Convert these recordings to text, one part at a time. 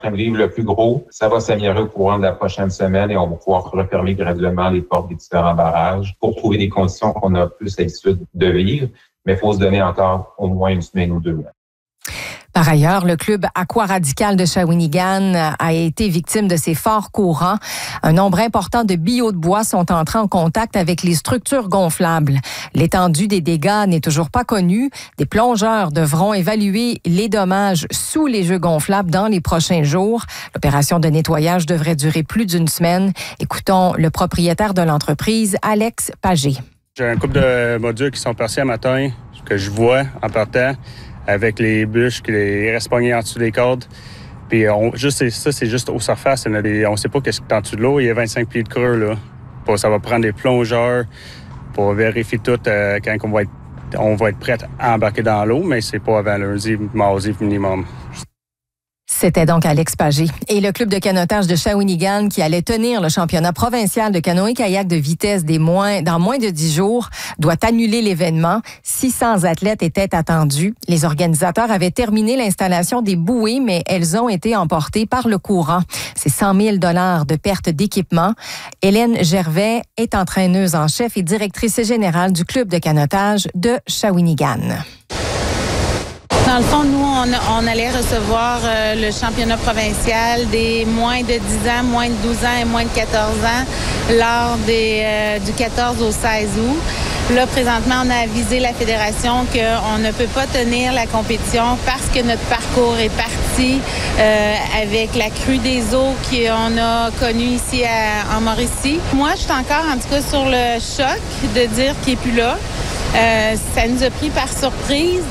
train de vivre le plus gros. Ça va s'améliorer au courant de la prochaine semaine et on va pouvoir refermer graduellement les portes des différents barrages pour trouver des conditions qu'on a plus l'habitude de vivre. Mais il faut se donner encore au moins une semaine ou deux. Par ailleurs, le club Aquaradical de Shawinigan a été victime de ces forts courants. Un nombre important de billots de bois sont entrés en contact avec les structures gonflables. L'étendue des dégâts n'est toujours pas connue. Des plongeurs devront évaluer les dommages sous les jeux gonflables dans les prochains jours. L'opération de nettoyage devrait durer plus d'une semaine. Écoutons le propriétaire de l'entreprise, Alex Pagé. J'ai un couple de modules qui sont partis à matin, que je vois en partant, avec les bûches qui restent pognés en dessous des cordes. Puis c'est juste aux surfaces. On ne sait pas qu'est-ce qui est en dessous de l'eau. Il y a 25 pieds de creux, là. Ça va prendre des plongeurs pour vérifier tout quand on va être prêt à embarquer dans l'eau, mais c'est pas avant lundi, mardi minimum. C'était donc Alex Pagé. Et le club de canotage de Shawinigan qui allait tenir le championnat provincial de canoë-kayak de vitesse dans moins de 10 jours doit annuler l'événement. 600 athlètes étaient attendus. Les organisateurs avaient terminé l'installation des bouées, mais elles ont été emportées par le courant. C'est 100 000 $ de perte d'équipement. Hélène Gervais est entraîneuse en chef et directrice générale du club de canotage de Shawinigan. Dans le fond, nous, on allait recevoir le championnat provincial des moins de 10 ans, moins de 12 ans et moins de 14 ans lors du 14 au 16 août. Là, présentement, on a avisé la fédération qu'on ne peut pas tenir la compétition parce que notre parcours est parti avec la crue des eaux qu'on a connue ici en Mauricie. Moi, je suis encore, en tout cas, sur le choc de dire qu'il n'est plus là. Ça nous a pris par surprise.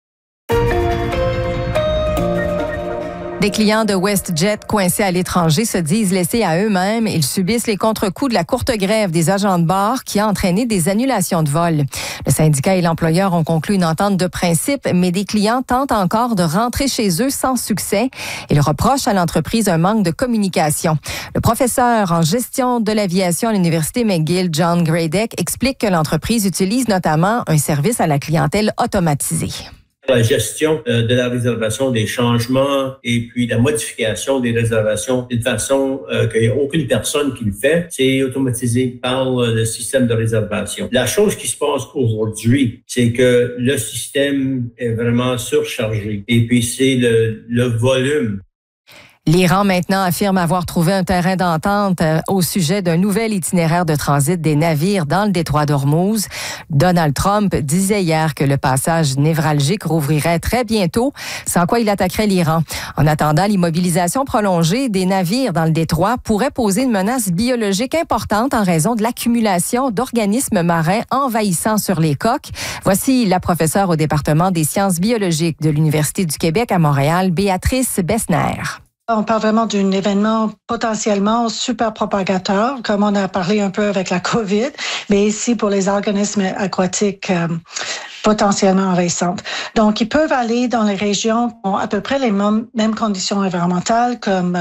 Des clients de WestJet coincés à l'étranger se disent laissés à eux-mêmes. Ils subissent les contre-coups de la courte grève des agents de bord qui a entraîné des annulations de vol. Le syndicat et l'employeur ont conclu une entente de principe, mais des clients tentent encore de rentrer chez eux sans succès. Ils reprochent à l'entreprise un manque de communication. Le professeur en gestion de l'aviation à l'Université McGill, John Gradek, explique que l'entreprise utilise notamment un service à la clientèle automatisé. La gestion de la réservation, des changements et puis la modification des réservations d'une façon qu'il n'y a aucune personne qui le fait, c'est automatisé par le système de réservation. La chose qui se passe aujourd'hui, c'est que le système est vraiment surchargé et puis c'est le volume. L'Iran maintenant affirme avoir trouvé un terrain d'entente au sujet d'un nouvel itinéraire de transit des navires dans le détroit d'Ormuz. Donald Trump disait hier que le passage névralgique rouvrirait très bientôt, sans quoi il attaquerait l'Iran. En attendant, l'immobilisation prolongée des navires dans le détroit pourrait poser une menace biologique importante en raison de l'accumulation d'organismes marins envahissants sur les coques. Voici la professeure au département des sciences biologiques de l'Université du Québec à Montréal, Béatrice Bessner. On parle vraiment d'un événement potentiellement super propagateur, comme on a parlé un peu avec la COVID, mais ici pour les organismes aquatiques potentiellement envahissantes. Donc, ils peuvent aller dans les régions qui ont à peu près les mêmes conditions environnementales comme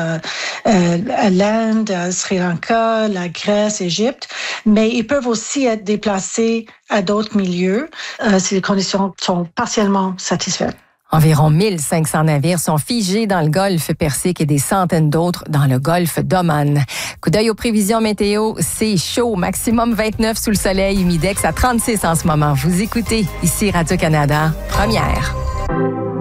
l'Inde, Sri Lanka, la Grèce, Égypte, mais ils peuvent aussi être déplacés à d'autres milieux si les conditions sont partiellement satisfaites. Environ 1500 navires sont figés dans le golfe Persique et des centaines d'autres dans le golfe d'Oman. Coup d'œil aux prévisions météo, c'est chaud, maximum 29 sous le soleil, humidex à 36 en ce moment. Vous écoutez ici Radio-Canada, première.